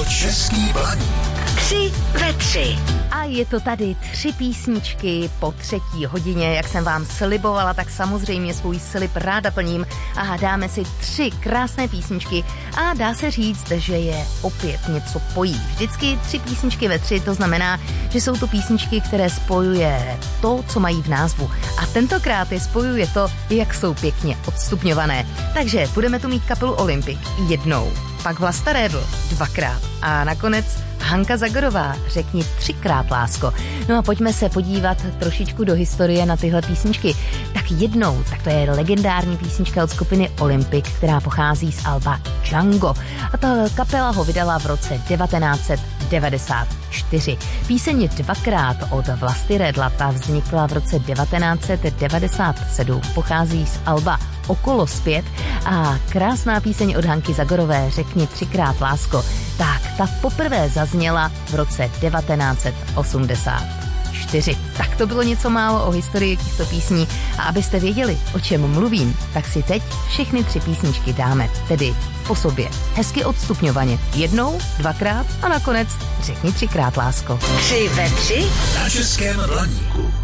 to Český Blaník. 3 ve 3. A je to tady 3 písničky po 3. hodině. Jak jsem vám slibovala, tak samozřejmě svůj slib ráda plním a dáme si 3 krásné písničky a dá se říct, že je opět něco pojí. Vždycky 3 písničky ve 3, to znamená, že jsou to písničky, které spojuje to, co mají v názvu. A tentokrát je spojuje to, jak jsou pěkně odstupňované. Takže budeme tu mít kapelu Olympik jednou, pak Vlasta Redl 2krát a nakonec Hanka Zagorová, Řekni 3krát lásko. No a pojďme se podívat trošičku do historie na tyhle písničky. Tak jednou, tak to je legendární písnička od skupiny Olympik, která pochází z alba Django. A ta kapela ho vydala v roce 1994. Píseň 2krát od Vlasty Redla, ta vznikla v roce 1997. Pochází z alba Okolo zpět a krásná píseň od Hanky Zagorové Řekni 3krát lásko. Tak, ta poprvé zazněla v roce 1984. Tak to bylo něco málo o historii těchto písní a abyste věděli, o čem mluvím, tak si teď všechny 3 písničky dáme, tedy po sobě. Hezky odstupňovaně. Jednou, 2krát a nakonec Řekni 3krát lásko. 3 ve 3 na Českém Blaníku.